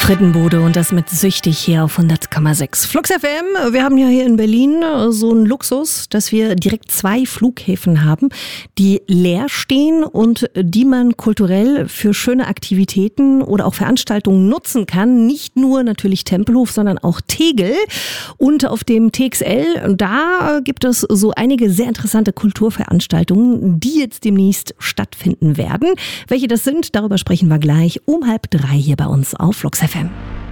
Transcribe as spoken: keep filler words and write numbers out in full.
Frittenbude und das mit Süchtig hier auf hundert Komma sechs. Flux F M, wir haben ja hier in Berlin so einen Luxus, dass wir direkt zwei Flughäfen haben, die leer stehen und die man kulturell für schöne Aktivitäten oder auch Veranstaltungen nutzen kann. Nicht nur natürlich Tempelhof, sondern auch Tegel. Und auf dem T X L, da gibt es so einige sehr interessante Kulturveranstaltungen, die jetzt demnächst stattfinden werden. Welche das sind, darüber sprechen wir gleich um halb drei hier bei uns auf Flux F M.